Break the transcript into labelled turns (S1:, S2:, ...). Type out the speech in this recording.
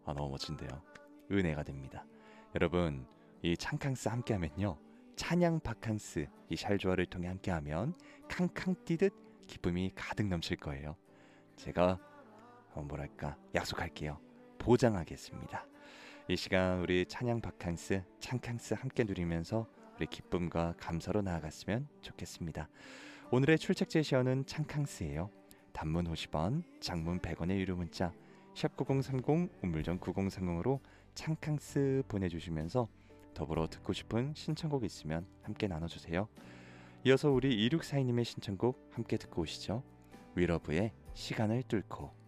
S1: 너무 멋진데요. 은혜가 됩니다. 여러분, 이 창캉스 함께하면요, 찬양 바캉스 이 샬조아를 통해 함께하면 캉캉 뛰듯 기쁨이 가득 넘칠 거예요. 제가 약속할게요. 보장하겠습니다. 이 시간 우리 찬양 바캉스 창캉스 함께 누리면서 우리 기쁨과 감사로 나아갔으면 좋겠습니다. 오늘의 출첵 제시어는 창캉스예요. 단문 50원, 장문 100원의 유료 문자 샵 9030 우물정 9030으로 창캉스 보내주시면서 더불어 듣고 싶은 신청곡 있으면 함께 나눠주세요. 이어서 우리 2642님의 신청곡 함께 듣고 오시죠. 위러브의 시간을 뚫고.